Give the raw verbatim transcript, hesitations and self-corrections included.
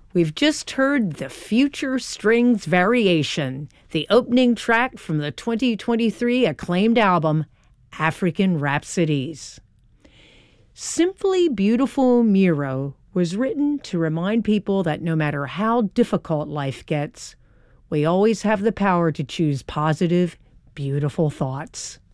We've just heard the Future Strings Variation, the opening track from the twenty twenty-three acclaimed album, African Rhapsodies. Simply Beautiful Miro was written to remind people that no matter how difficult life gets, we always have the power to choose positive, beautiful thoughts.